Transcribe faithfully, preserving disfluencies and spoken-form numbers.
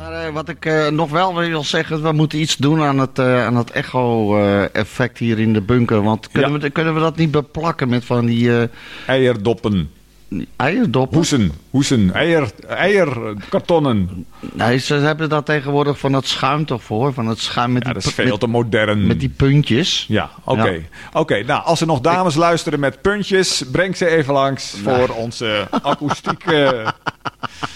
Maar uh, wat ik uh, nog wel wil zeggen, we moeten iets doen aan het, uh, aan het echo-effect uh, hier in de bunker. Want kunnen, ja. we, kunnen we dat niet beplakken met van die... Uh, Eierdoppen. Eierdoppen? Hoesen, hoesen, eier, eierkartonnen. Nee, ze hebben dat tegenwoordig van dat schuim toch voor? Van het schuim met ja, die dat is veel met, te modern. Met die puntjes. Ja, oké. Okay. Ja. Oké, okay, nou, als er nog dames ik... luisteren met puntjes, breng ze even langs nou. voor onze akoestieke